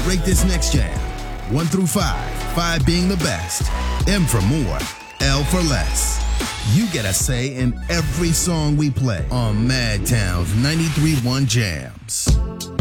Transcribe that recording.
Rate this next jam. 1 through 5, 5 being the best, M for more, L for less. You get a say in every song we play on Madtown's 93.1 Jams.